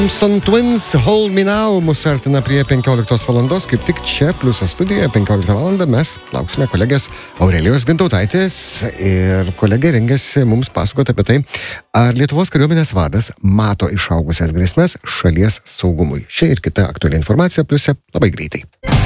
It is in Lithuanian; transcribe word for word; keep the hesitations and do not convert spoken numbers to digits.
Sun Twins, Hold Me Now, mūsų artina prie penkioliktos valandos, kaip tik čia, Pliuso studijoje, penkioliktą valandą mes lauksime kolegės Aurelijos Gintautaitės ir kolegė rengiasi mums pasakoti apie tai, ar Lietuvos kariuomenės vadas mato išaugusias grėsmes šalies saugumui. Šia ir kita aktuali informacija Pliuse labai greitai.